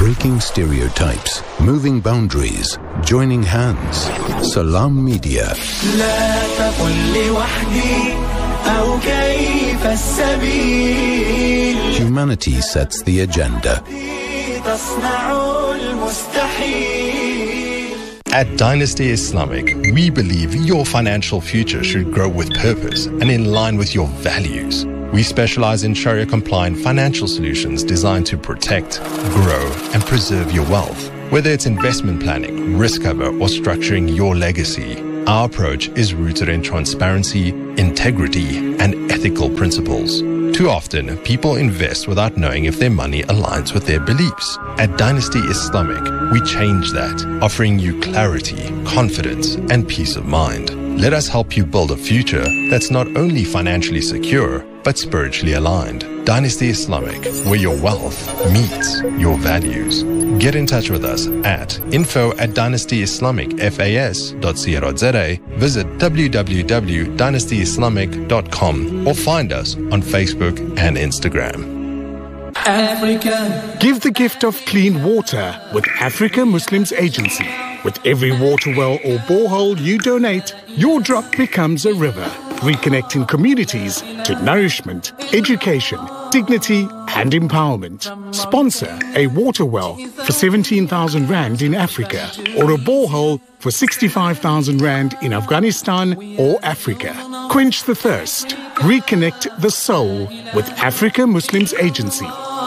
Breaking stereotypes, moving boundaries, joining hands. Salam Media. لا تقل لوحدي أو كيف السبيل. Humanity sets the agenda. تصنع المستحيل. At Dynasty Islamic, we believe your financial future should grow with purpose and in line with your values. We specialize in Sharia-compliant financial solutions designed to protect, grow, and preserve your wealth. Whether it's investment planning, risk cover, or structuring your legacy, our approach is rooted in transparency, integrity, and ethical principles. Too often, people invest without knowing if their money aligns with their beliefs. At Dynasty Islamic, we change that, offering you clarity, confidence, and peace of mind. Let us help you build a future that's not only financially secure, but spiritually aligned. Dynasty Islamic, where your wealth meets your values. Get in touch with us at info@dynastyislamicfas.co.za, visit www.dynastyislamic.com or find us on Facebook and Instagram. Africa. Give the gift of clean water with Africa Muslims Agency. With every water well or borehole you donate, your drop becomes a river, reconnecting communities to nourishment, education, dignity and empowerment. Sponsor a water well for 17,000 Rand in Africa or a borehole for 65,000 Rand in Afghanistan or Africa. Quench the thirst. Reconnect the soul with Africa Muslims Agency.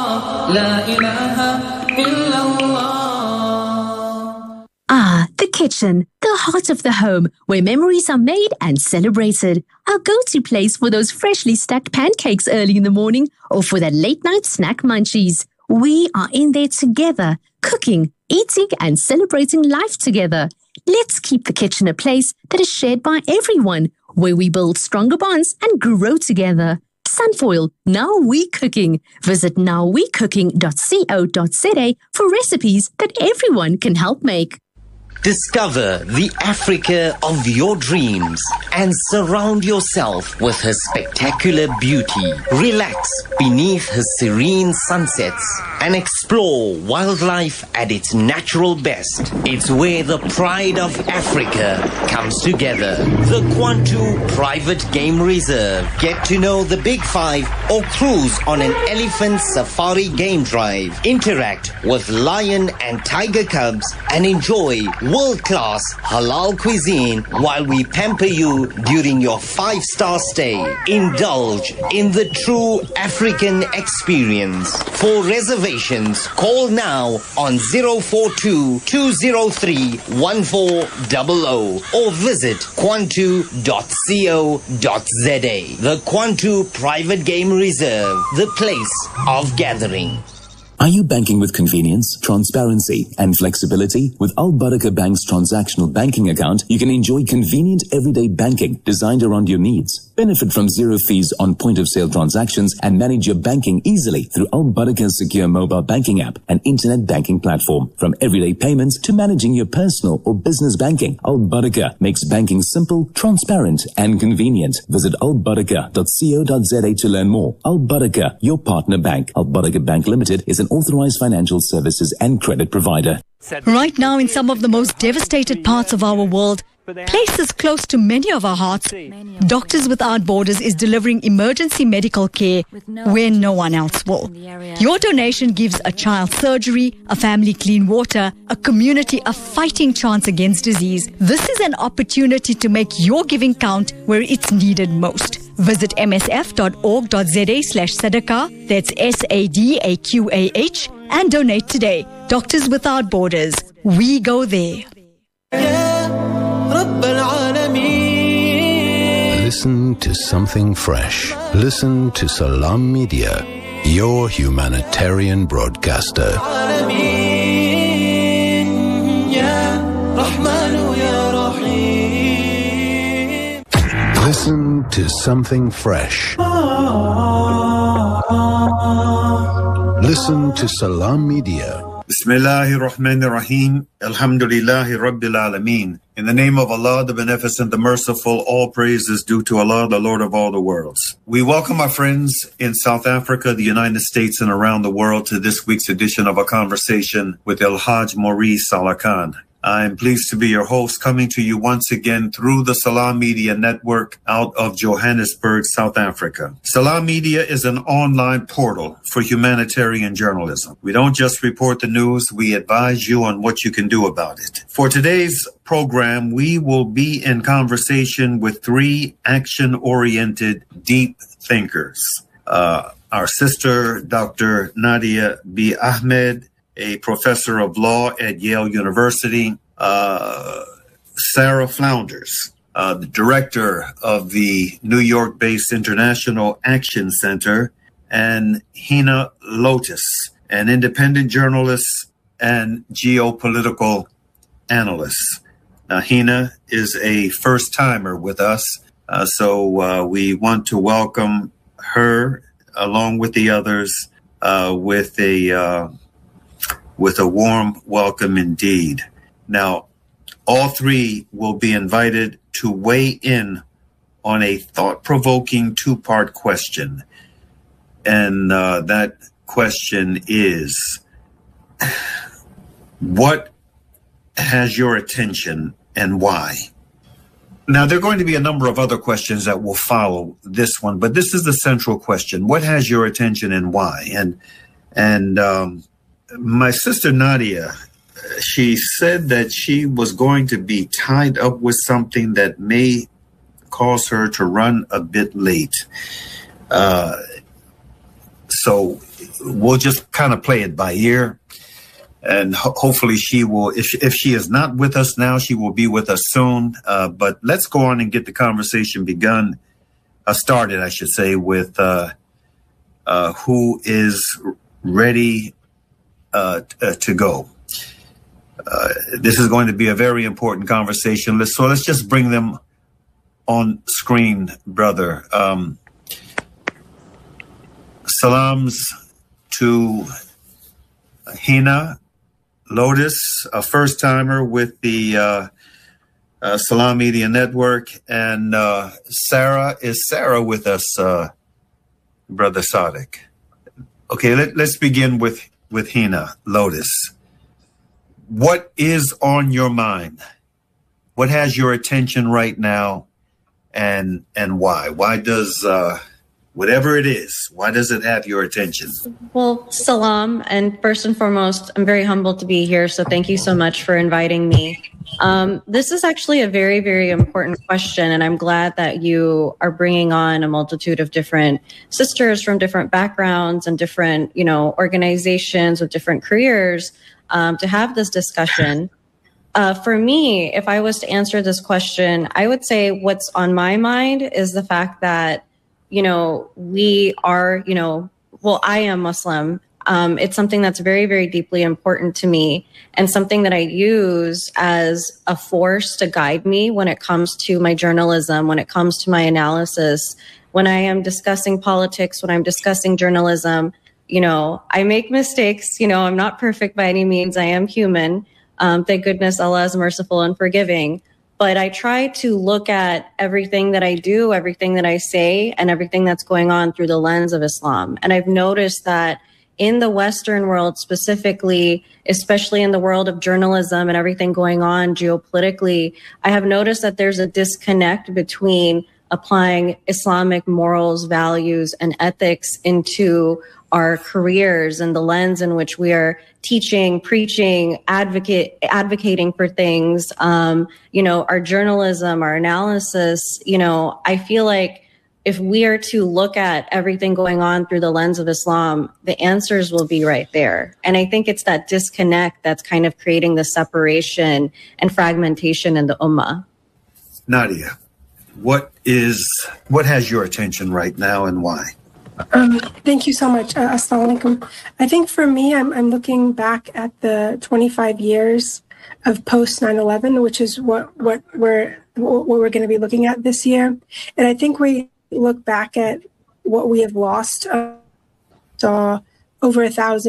Ah, the kitchen, the heart of the home, where memories are made and celebrated. Our go-to place for those freshly stacked pancakes early in the morning or for that late-night snack munchies. We are in there together, cooking, eating and celebrating life together. Let's keep the kitchen a place that is shared by everyone, where we build stronger bonds and grow together. Sunfoil, Now We Cooking. Visit nowwecooking.co.za for recipes that everyone can help make. Discover the Africa of your dreams and surround yourself with her spectacular beauty. Relax beneath her serene sunsets and explore wildlife at its natural best. It's where the pride of Africa comes together. The Kwantu Private Game Reserve. Get to know the Big Five or cruise on an elephant safari game drive. Interact with lion and tiger cubs and enjoy world-class halal cuisine while we pamper you during your 5-star stay. Indulge in the true African experience. For reservations, call now on 042-203-1400 or visit kwantu.co.za. The Kwantu Private Game Reserve, the place of gathering. Are you banking with convenience, transparency, and flexibility? With Al Barakah Bank's transactional banking account, you can enjoy convenient everyday banking designed around your needs. Benefit from zero fees on point-of-sale transactions and manage your banking easily through Al Barakah's secure mobile banking app and internet banking platform. From everyday payments to managing your personal or business banking, Al Barakah makes banking simple, transparent, and convenient. Visit albarakah.co.za to learn more. Al Barakah, your partner bank. Al Barakah Bank Limited is an authorized financial services and credit provider. Right now, in some of the most devastated parts of our world, places close to many of our hearts, Doctors Without Borders is delivering emergency medical care where no one else will. Your donation gives a child surgery, a family clean water, a community a fighting chance against disease. This is an opportunity to make your giving count where it's needed most. Visit msf.org.za/sadaqah, that's SADAQAH, and donate today. Doctors Without Borders. We go there. Listen to something fresh. Listen to Salam Media, your humanitarian broadcaster. Listen to something fresh. Listen to Salam Media Bismillahir Rahmanir Rahim. Alhamdulillahi Rabbil Alameen. In the name of Allah, the Beneficent, the Merciful, all praise is due to Allah, the Lord of all the worlds. We welcome our friends in South Africa, the United States, and around the world to this week's edition of A Conversation with El-Hajj Maurice Salakan. I'm pleased to be your host, coming to you once again through the Salam Media Network out of Johannesburg, South Africa. Salam Media is an online portal for humanitarian journalism. We don't just report the news, we advise you on what you can do about it. For today's program, we will be in conversation with three action-oriented deep thinkers. Our sister, Dr. Nadia B. Ahmed, a professor of law at Yale University, Sarah Flounders, the director of the New York-based International Action Center, and Hina Lotus, an independent journalist and geopolitical analyst. Now, Hina is a first-timer with us, so we want to welcome her, along with the others, with a warm welcome indeed. Now, all three will be invited to weigh in on a thought-provoking two-part question. And that question is, what has your attention and why? Now, there are going to be a number of other questions that will follow this one, but this is the central question. What has your attention and why? And my sister Nadia, she said that she was going to be tied up with something that may cause her to run a bit late. So we'll just kind of play it by ear. And hopefully she will, if she is not with us now, she will be with us soon. But let's go on and get the conversation started, I should say, with who is ready to go. This is going to be a very important conversation. Let's just bring them on screen, brother. Salams to Hina Lotus, a first-timer with the Salam Media Network, and Sarah. Is Sarah with us, Brother Sadiq? Okay, let's begin with Hina Lotus. What is on your mind? What has your attention right now, and why? Why does whatever it is, why does it have your attention? Well, salam, and first and foremost, I'm very humbled to be here, so thank you so much for inviting me. This is actually a very, very important question, and I'm glad that you are bringing on a multitude of different sisters from different backgrounds and different, organizations with different careers to have this discussion. For me, if I was to answer this question, I would say what's on my mind is the fact that, we are, I am Muslim. It's something that's very, very deeply important to me and something that I use as a force to guide me when it comes to my journalism, when it comes to my analysis, when I am discussing politics, when I'm discussing journalism. I make mistakes. I'm not perfect by any means. I am human. Thank goodness Allah is merciful and forgiving. But I try to look at everything that I do, everything that I say, and everything that's going on through the lens of Islam. And I've noticed that in the Western world specifically, especially in the world of journalism and everything going on geopolitically, I have noticed that there's a disconnect between applying Islamic morals, values, and ethics into our careers and the lens in which we are teaching, preaching, advocating for things, our journalism, our analysis. I feel like if we are to look at everything going on through the lens of Islam, the answers will be right there. And I think it's that disconnect that's kind of creating the separation and fragmentation in the ummah. Nadia, what has your attention right now and why? Thank you so much. Assalamu alaikum. I think for me, I'm looking back at the 25 years of post 9/11, which is what we're going to be looking at this year. And I think we look back at what we have lost. Saw over 1,000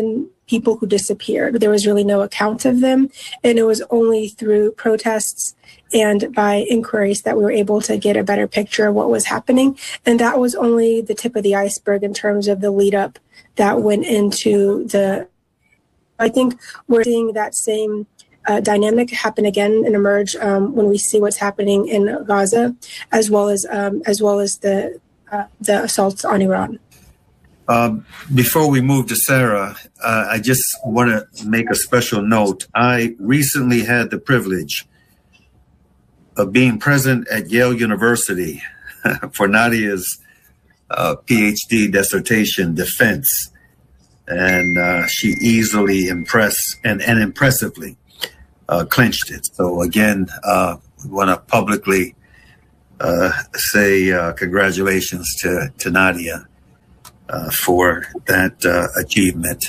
people who disappeared. There was really no account of them. And it was only through protests and by inquiries that we were able to get a better picture of what was happening. And that was only the tip of the iceberg in terms of the lead up that went into I think we're seeing that same dynamic happen again and emerge when we see what's happening in Gaza, as well as the assaults on Iran. Before we move to Sarah, I just want to make a special note. I recently had the privilege of being present at Yale University for Nadia's PhD dissertation defense. And she easily impressed and impressively clinched it. So again, we want to publicly say congratulations to Nadia for that achievement.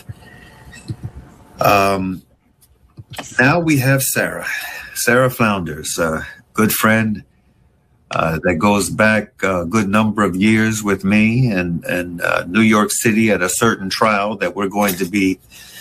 Now we have Sarah Flounders, a good friend that goes back a good number of years with me and New York City at a certain trial that we're going to be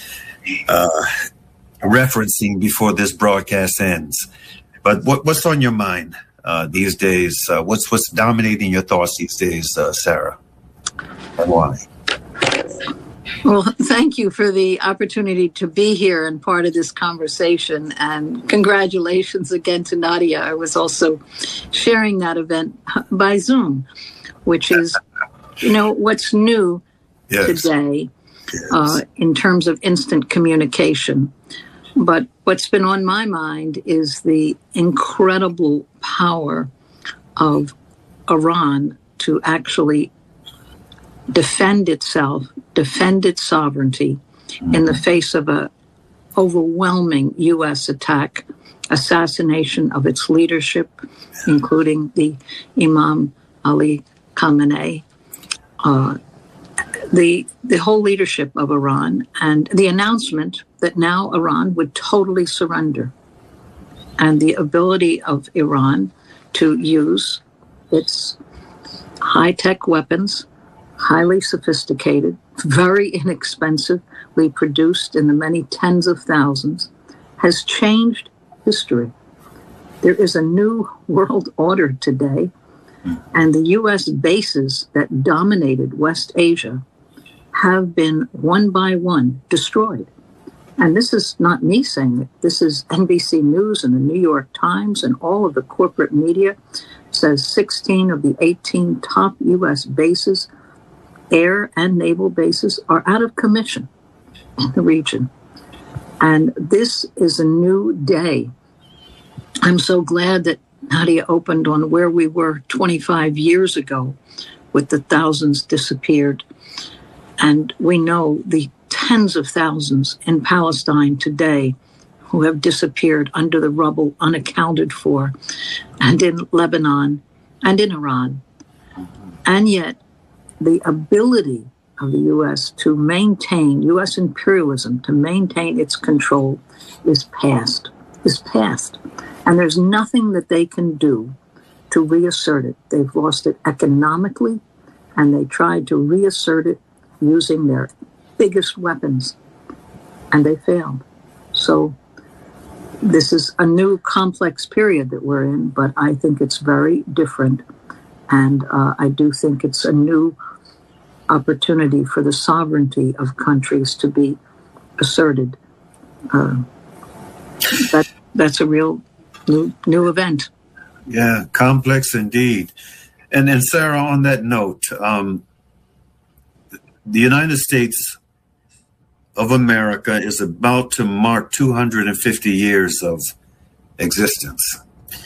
referencing before this broadcast ends. But what's on your mind these days? What's dominating your thoughts these days, Sarah? And why? Well, thank you for the opportunity to be here and part of this conversation. And congratulations again to Nadia. I was also sharing that event by Zoom, which is, what's new today in terms of instant communication. But what's been on my mind is the incredible power of Iran to actually defend itself, defend its sovereignty in the face of a overwhelming U.S. attack, assassination of its leadership, including the Imam Ali Khamenei, the whole leadership of Iran, and the announcement that now Iran would totally surrender, and the ability of Iran to use its high-tech weapons, highly sophisticated, very inexpensively produced in the many tens of thousands, has changed history. There is a new world order today, and the U.S. bases that dominated West Asia have been one by one destroyed. And this is not me saying it. This is NBC News and the New York Times and all of the corporate media says 16 of the 18 top U.S. bases, air and naval bases, are out of commission in the region. And this is a new day. I'm so glad that Nadia opened on where we were 25 years ago with the thousands disappeared. And we know the tens of thousands in Palestine today who have disappeared under the rubble, unaccounted for, and in Lebanon and in Iran. And yet, the ability of the U.S. to maintain, U.S. imperialism, to maintain its control is past. And there's nothing that they can do to reassert it. They've lost it economically, and they tried to reassert it using their biggest weapons, and they failed. So this is a new complex period that we're in, but I think it's very different. And I do think it's a new opportunity for the sovereignty of countries to be asserted. That's a real new event. Yeah, complex indeed. And Sarah, on that note, the United States of America is about to mark 250 years of existence.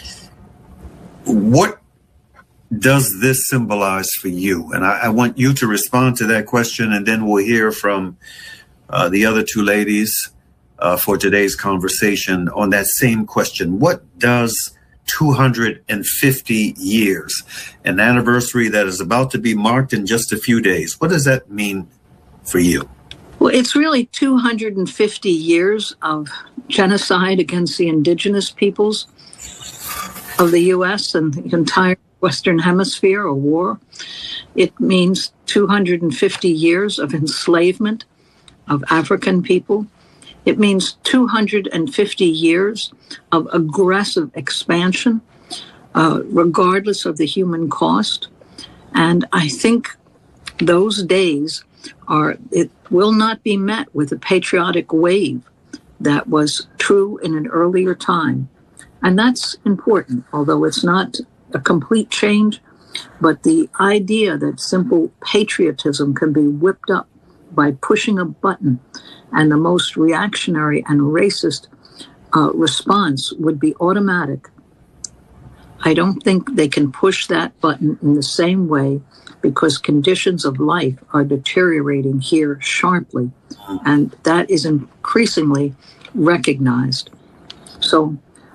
What does this symbolize for you? And I want you to respond to that question, and then we'll hear from the other two ladies for today's conversation on that same question. What does 250 years, an anniversary that is about to be marked in just a few days, what does that mean for you? Well, it's really 250 years of genocide against the indigenous peoples of the U.S. and the entire Western Hemisphere, a war. It means 250 years of enslavement of African people. It means 250 years of aggressive expansion, regardless of the human cost. And I think those days it will not be met with a patriotic wave that was true in an earlier time. And that's important, although it's not a complete change. But the idea that simple patriotism can be whipped up by pushing a button and the most reactionary and racist response would be automatic. I don't think they can push that button in the same way because conditions of life are deteriorating here sharply, and that is increasingly recognized. So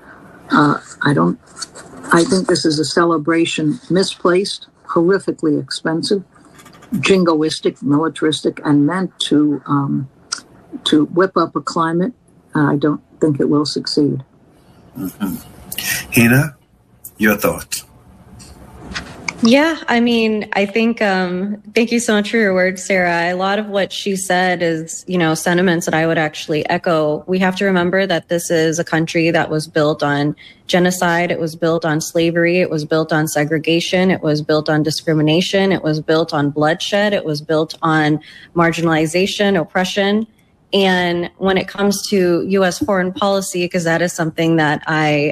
I think this is a celebration misplaced, horrifically expensive, jingoistic, militaristic, and meant to whip up a climate. I don't think it will succeed. Mm-hmm. Hina, your thoughts? Yeah, I mean, I think, thank you so much for your words, Sarah. A lot of what she said is, sentiments that I would actually echo. We have to remember that this is a country that was built on genocide. It was built on slavery. It was built on segregation. It was built on discrimination. It was built on bloodshed. It was built on marginalization, oppression. And when it comes to U.S. foreign policy, because that is something that I,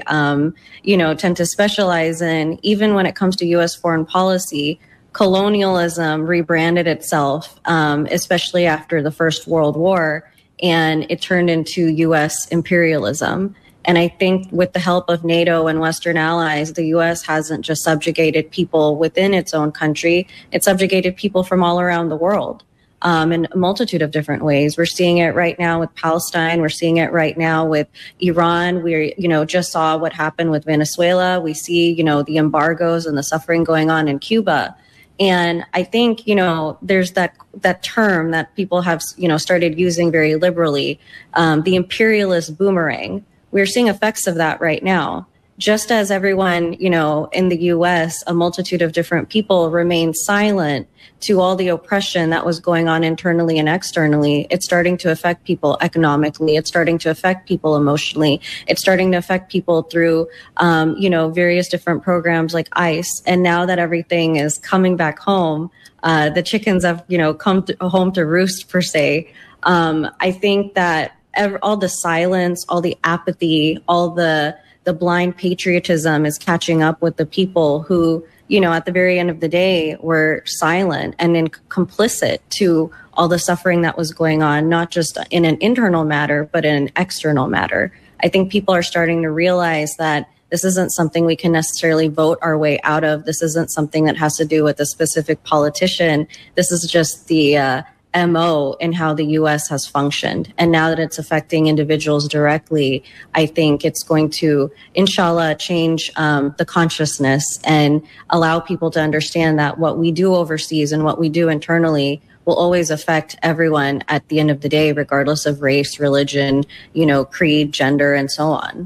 tend to specialize in, even when it comes to U.S. foreign policy, colonialism rebranded itself, especially after the First World War, and it turned into U.S. imperialism. And I think with the help of NATO and Western allies, the U.S. hasn't just subjugated people within its own country, it subjugated people from all around the world. In a multitude of different ways. We're seeing it right now with Palestine. We're seeing it right now with Iran. We, just saw what happened with Venezuela. We see, the embargoes and the suffering going on in Cuba. And I think, there's that term that people have, started using very liberally, the imperialist boomerang. We're seeing effects of that right now. Just as everyone, in the U.S., a multitude of different people remained silent to all the oppression that was going on internally and externally, it's starting to affect people economically. It's starting to affect people emotionally. It's starting to affect people through, various different programs like ICE. And now that everything is coming back home, the chickens have, come home to roost, per se. I think that all the silence, all the apathy, all the blind patriotism is catching up with the people who, at the very end of the day were silent and complicit to all the suffering that was going on, not just in an internal matter, but in an external matter. I think people are starting to realize that this isn't something we can necessarily vote our way out of. This isn't something that has to do with a specific politician. This is just the MO in how the U.S. has functioned. And now that it's affecting individuals directly, I think it's going to, inshallah, change the consciousness and allow people to understand that what we do overseas and what we do internally will always affect everyone at the end of the day, regardless of race, religion, creed, gender, and so on.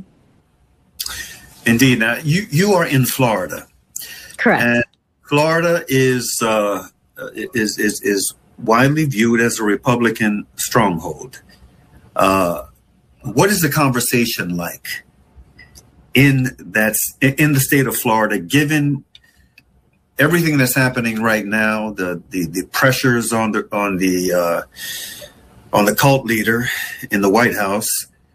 Indeed. Now, you are in Florida. Correct. And Florida is widely viewed as a Republican stronghold. What is the conversation like in the state of Florida, given everything that's happening right now, the pressures on the cult leader in the White House,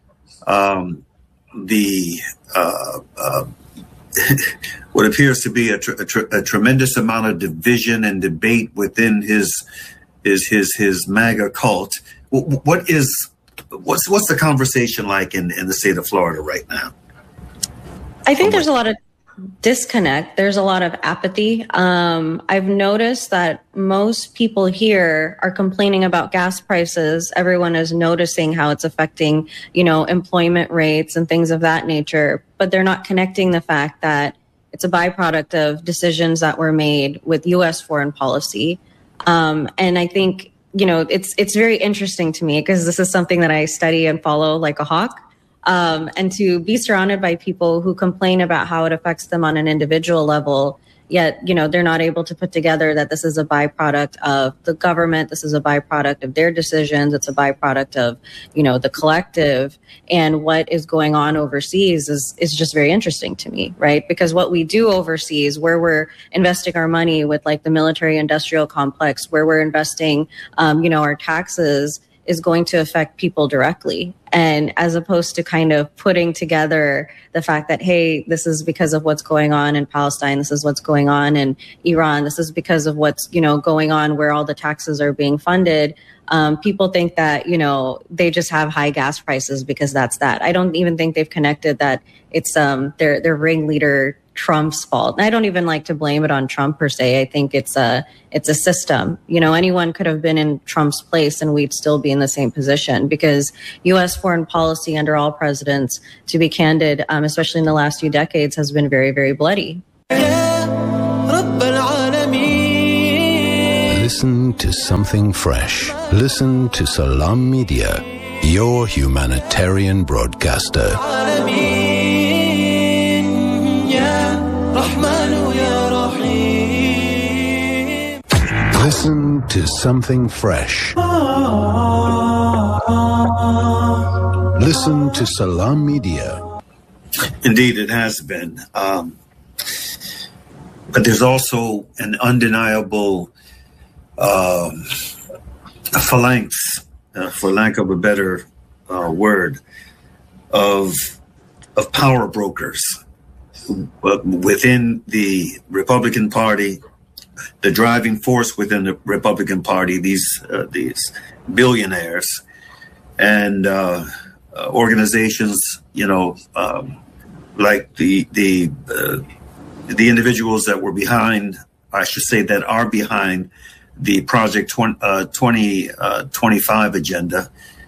what appears to be a tremendous amount of division and debate within his MAGA cult. What's the conversation like in the state of Florida right now? I think there's a lot of disconnect. There's a lot of apathy. I've noticed that most people here are complaining about gas prices. Everyone is noticing how it's affecting, employment rates and things of that nature, but they're not connecting the fact that it's a byproduct of decisions that were made with U.S. foreign policy. And I think, it's very interesting to me because this is something that I study and follow like a hawk. And to be surrounded by people who complain about how it affects them on an individual level, Yet, they're not able to put together that this is a byproduct of the government. This is a byproduct of their decisions. It's a byproduct of, the collective. And what is going on overseas is just very interesting to me, right? Because what we do overseas, where we're investing our money with like the military industrial complex, where we're investing, our taxes, is going to affect people directly. And as opposed to kind of putting together the fact that, hey, this is because of what's going on in Palestine, this is what's going on in Iran, this is because of what's, going on where all the taxes are being funded. People think that, they just have high gas prices because that's that. I don't even think they've connected that it's their ringleader Trump's fault. And I don't even like to blame it on Trump per se. I think it's a system. Anyone could have been in Trump's place and we'd still be in the same position, because U.S. foreign policy under all presidents, to be candid, especially in the last few decades, has been very, very bloody. Listen to something fresh. Listen to Salam Media, your humanitarian broadcaster. Listen to something fresh. Listen to Salam Media. Indeed, it has been. But there's also an undeniable phalanx, for lack of a better word, of power brokers within the Republican Party, the driving force within the Republican Party, these billionaires and organizations, like the individuals that were behind, I should say, that are behind the Project 2025 agenda,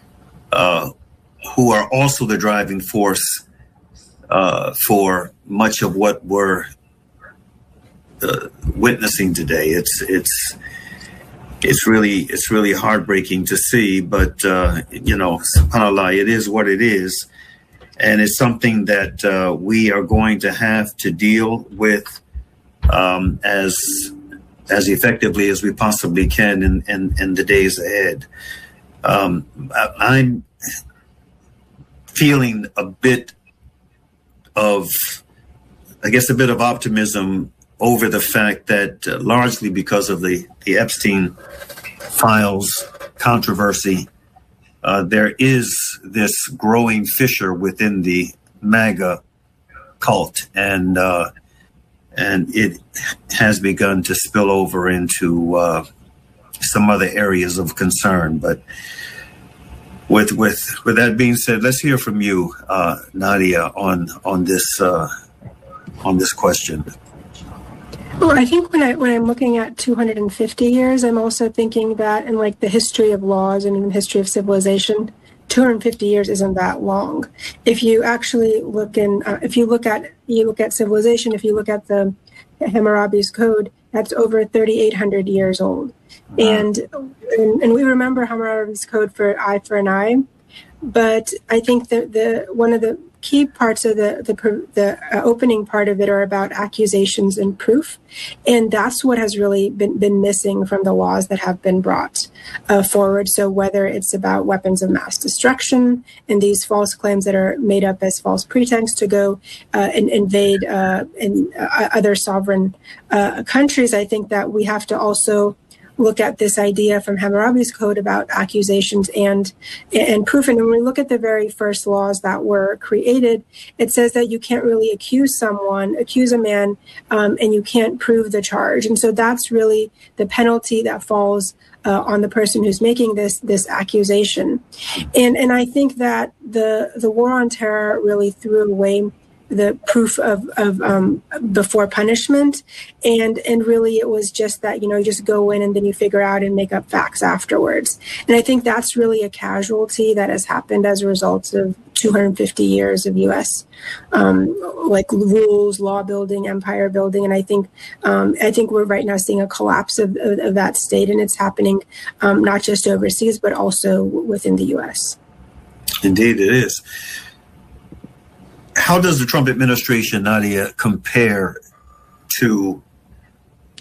who are also the driving force for much of what we're witnessing today. It's really heartbreaking to see, but subhanAllah, it is what it is, and it's something that we are going to have to deal with as effectively as we possibly can in the days ahead. I'm feeling a bit of optimism over the fact that largely because of the Epstein files controversy, there is this growing fissure within the MAGA cult, and it has begun to spill over into some other areas of concern. But with that being said, let's hear from you, Nadia, on this question. Well, I think when I'm looking at 250 years, I'm also thinking that in like the history of laws and in the history of civilization, 250 years isn't that long. If you actually look if you look at civilization, if you look at the Hammurabi's Code, that's over 3,800 years old. And we remember Hammurabi's Code for eye for an eye, but I think that one of the key parts of the opening part of it are about accusations and proof, and that's what has really been missing from the laws that have been brought forward. So whether it's about weapons of mass destruction and these false claims that are made up as false pretense to go and invade other sovereign countries, I think that we have to also look at this idea from Hammurabi's Code about accusations and proof. And when we look at the very first laws that were created, it says that you can't really accuse a man, and you can't prove the charge. And so that's really the penalty that falls on the person who's making this accusation. And I think that the war on terror really threw away the proof of before punishment, and really it was just that you just go in and then you figure out and make up facts afterwards. And I think that's really a casualty that has happened as a result of 250 years of U.S. Rules, law building, empire building, and I think we're right now seeing a collapse of that state, and it's happening not just overseas but also within the U.S. Indeed, it is. How does the Trump administration, Nadia, compare to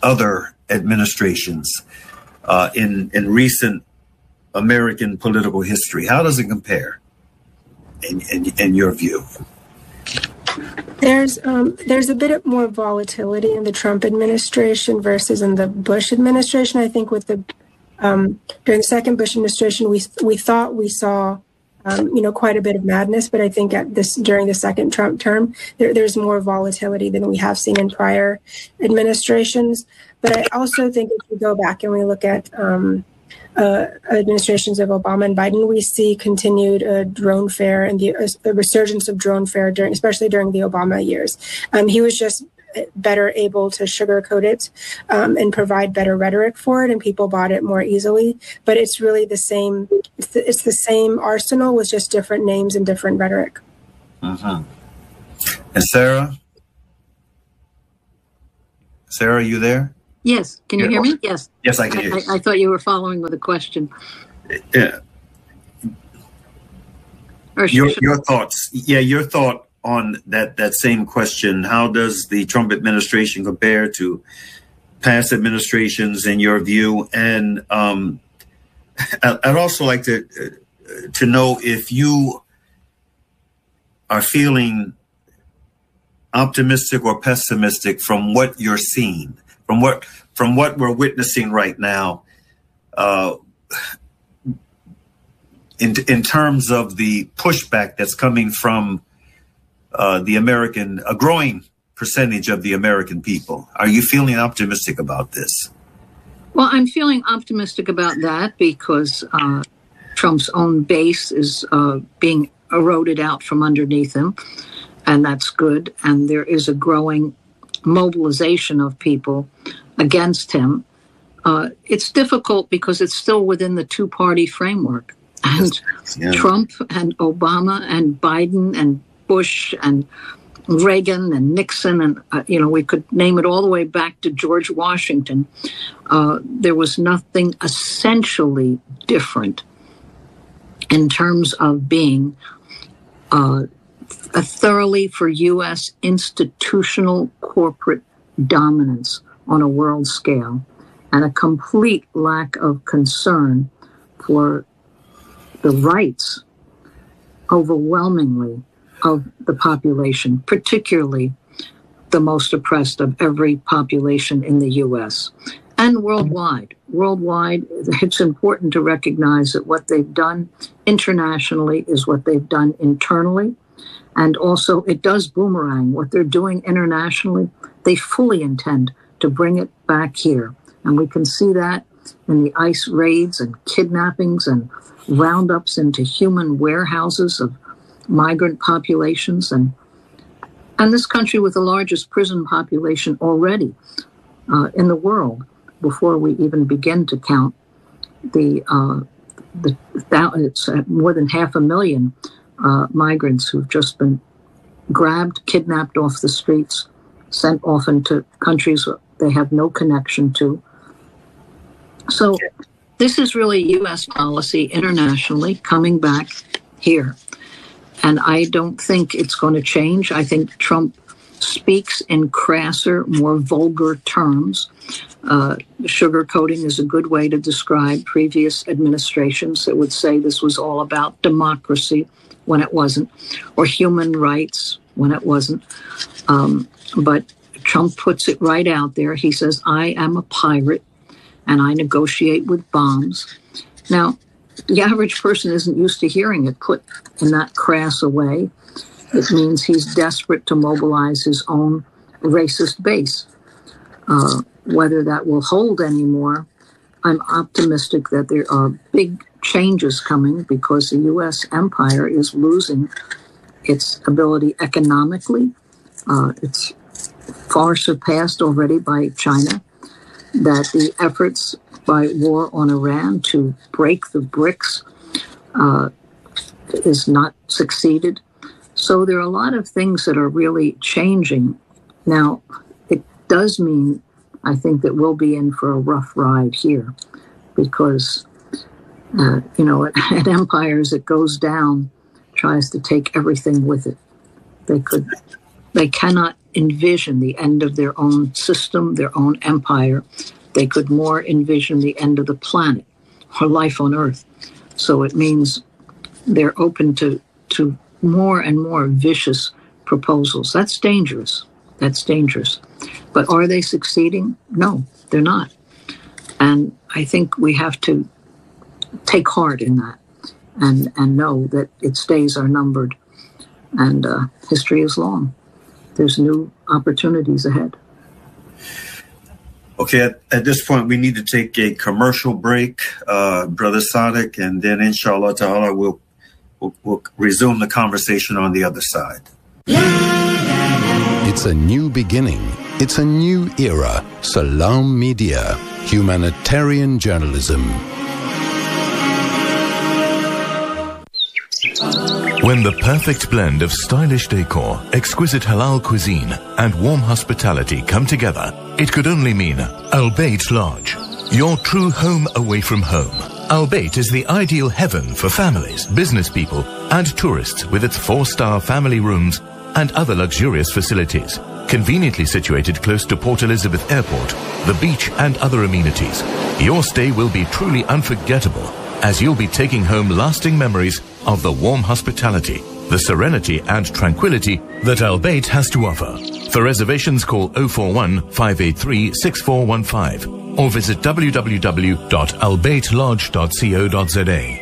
other administrations in recent American political history? How does it compare in your view? There's a bit more volatility in the Trump administration versus in the Bush administration. I think with the during the second Bush administration, we thought we saw quite a bit of madness, but I think during the second Trump term, there's more volatility than we have seen in prior administrations. But I also think if we go back and we look at administrations of Obama and Biden, we see continued drone fare and the resurgence of drone fare especially during the Obama years. He was just better able to sugarcoat it and provide better rhetoric for it, and people bought it more easily. But it's really the same. It's the same arsenal with just different names and different rhetoric. Mm-hmm. And Sarah, are you there? Yes. Can you hear me? Yes. Yes, I can hear you. I thought you were following with a question. Yeah. Your thoughts. Yeah, your thought on that same question. How does the Trump administration compare to past administrations in your view? And I'd also like to know if you are feeling optimistic or pessimistic from what you're seeing, from what we're witnessing right now, in terms of the pushback that's coming from a growing percentage of the American people. Are you feeling optimistic about this? Well, I'm feeling optimistic about that because Trump's own base is being eroded out from underneath him, and that's good. And there is a growing mobilization of people against him. It's difficult because it's still within the two-party framework. And Trump and Obama and Biden and Bush and Reagan and Nixon and, we could name it all the way back to George Washington. There was nothing essentially different in terms of being a thoroughly for U.S. institutional corporate dominance on a world scale and a complete lack of concern for the rights overwhelmingly of the population, particularly the most oppressed of every population in the U.S. and worldwide. Worldwide, it's important to recognize that what they've done internationally is what they've done internally. And also, it does boomerang. What they're doing internationally, they fully intend to bring it back here. And we can see that in the ICE raids and kidnappings and roundups into human warehouses of migrant populations, and this country with the largest prison population already in the world, before we even begin to count it's more than 500,000 migrants who've just been grabbed, kidnapped off the streets, sent off into countries they have no connection to. So this is really U.S. policy internationally coming back here. And I don't think it's going to change. I think Trump speaks in crasser, more vulgar terms. Sugarcoating is a good way to describe previous administrations that would say this was all about democracy when it wasn't, or human rights when it wasn't. But Trump puts it right out there. He says, I am a pirate and I negotiate with bombs. Now, the average person isn't used to hearing it put in that crass a way. It means he's desperate to mobilize his own racist base. Whether that will hold anymore, I'm optimistic that there are big changes coming because the U.S. empire is losing its ability economically. It's far surpassed already by China. That the efforts by war on Iran to break the BRICS is not succeeded. So there are a lot of things that are really changing. Now, it does mean, I think, that we'll be in for a rough ride here because, an empire as it goes down tries to take everything with it. They could They cannot envision the end of their own system, their own empire. They could more envision the end of the planet or life on Earth. So it means they're open to more and more vicious proposals. That's dangerous. That's dangerous. But are they succeeding? No, they're not. And I think we have to take heart in that and know that its days are numbered and history is long. There's new opportunities ahead. Okay, at this point, we need to take a commercial break, Brother Sadiq, and then inshallah ta'ala, we'll resume the conversation on the other side. It's a new beginning. It's a new era. Salam Media, humanitarian journalism. When the perfect blend of stylish decor, exquisite halal cuisine, and warm hospitality come together, it could only mean Al Bayt Lodge, your true home away from home. Al Bayt is the ideal heaven for families, business people, and tourists with its 4-star family rooms and other luxurious facilities. Conveniently situated close to Port Elizabeth Airport, the beach, and other amenities, your stay will be truly unforgettable, as you'll be taking home lasting memories of the warm hospitality, the serenity and tranquility that Al Bayt has to offer. For reservations, call 041-583-6415 or visit www.albaytlodge.co.za.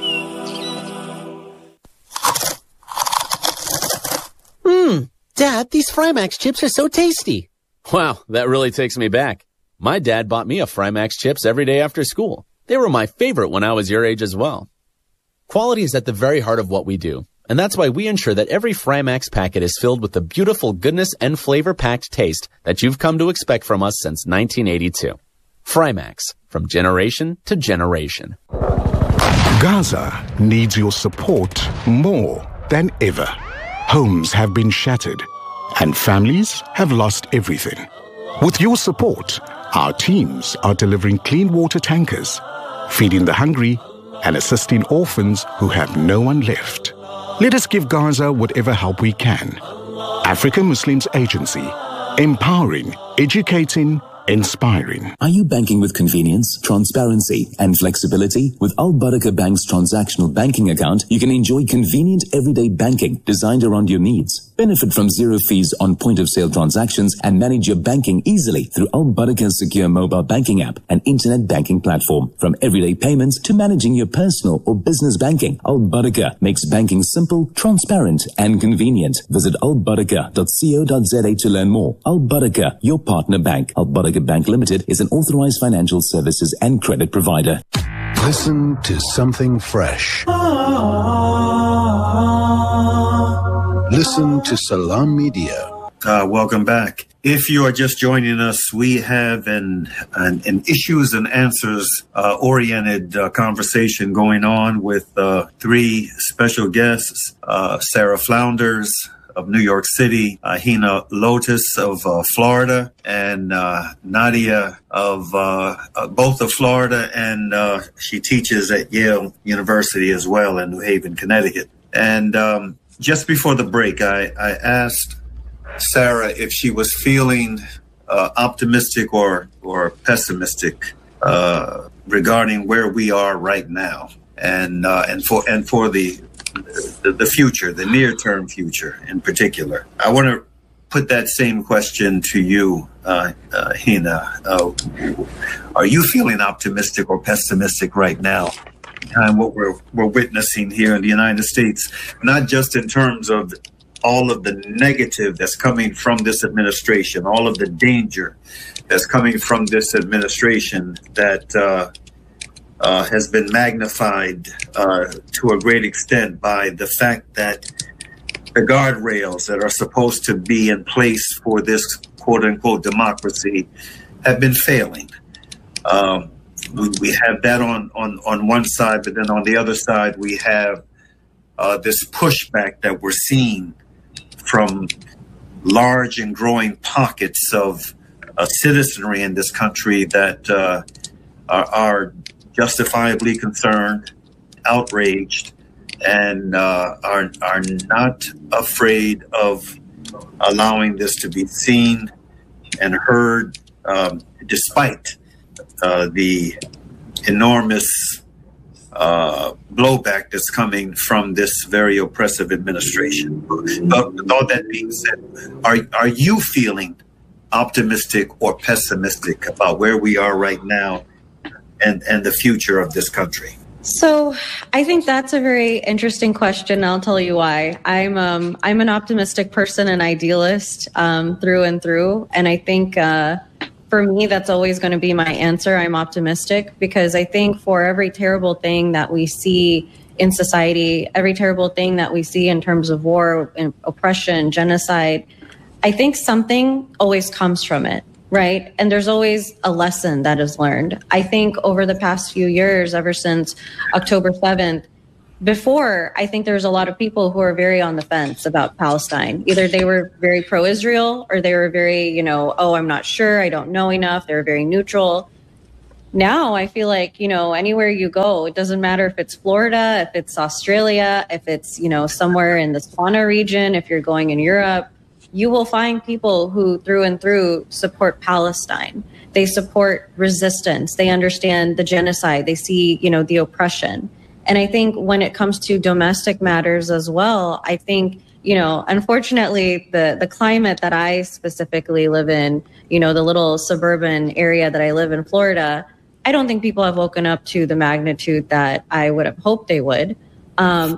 Dad, these Frymax chips are so tasty. Wow, that really takes me back. My dad bought me a Frymax chips every day after school. They were my favorite when I was your age as well. Quality is at the very heart of what we do, and that's why we ensure that every Frymax packet is filled with the beautiful goodness and flavor-packed taste that you've come to expect from us since 1982. Frymax, from generation to generation. Gaza needs your support more than ever. Homes have been shattered, and families have lost everything. With your support, our teams are delivering clean water tankers, feeding the hungry, and assisting orphans who have no one left. Let us give Gaza whatever help we can. Africa Muslims Agency, empowering, educating, inspiring. Are you banking with convenience, transparency, and flexibility? With Al Barakah Bank's transactional banking account, you can enjoy convenient everyday banking designed around your needs. Benefit from zero fees on point-of-sale transactions and manage your banking easily through Al Barakah's secure mobile banking app and internet banking platform. From everyday payments to managing your personal or business banking, Al Barakah makes banking simple, transparent, and convenient. Visit albarakah.co.za to learn more. Al Barakah, your partner bank. Al Barakah Bank Limited is an authorized financial services and credit provider. Listen to something fresh. Listen to Salam Media. Welcome back. If you are just joining us, we have an issues and answers oriented conversation going on with 3 special guests, Sarah Flounders of New York City, Hina Lotus of Florida, and Nadia of both of Florida, and she teaches at Yale University as well in New Haven, Connecticut. And just before the break, I asked Sarah if she was feeling optimistic or pessimistic regarding where we are right now, and for the future, the near-term future in particular. I want to put that same question to you, Hina. Are you feeling optimistic or pessimistic right now? And what we're witnessing here in the United States, not just in terms of all of the negative that's coming from this administration, all of the danger that's coming from this administration that has been magnified to a great extent by the fact that the guardrails that are supposed to be in place for this quote-unquote democracy have been failing. We have that on one side, but then on the other side, we have this pushback that we're seeing from large and growing pockets of citizenry in this country that are justifiably concerned, outraged, and are not afraid of allowing this to be seen and heard, despite the enormous blowback that's coming from this very oppressive administration. But with all that being said, are you feeling optimistic or pessimistic about where we are right now and the future of this country? So I think that's a very interesting question. I'll tell you why. I'm an optimistic person, an idealist through and through. And I think for me, that's always going to be my answer. I'm optimistic because I think for every terrible thing that we see in society, every terrible thing that we see in terms of war, and oppression, genocide, I think something always comes from it. Right. And there's always a lesson that is learned. I think over the past few years, ever since October 7th, before, I think there's a lot of people who are very on the fence about Palestine. Either they were very pro-Israel or they were very, oh, I'm not sure, I don't know enough. They were very neutral. Now I feel like, anywhere you go, it doesn't matter if it's Florida, if it's Australia, if it's, somewhere in the Swana region, if you're going in Europe, you will find people who through and through support Palestine. They support resistance. They understand the genocide. They see, the oppression. And I think when it comes to domestic matters as well, I think, unfortunately, the climate that I specifically live in, the little suburban area that I live in, Florida, I don't think people have woken up to the magnitude that I would have hoped they would.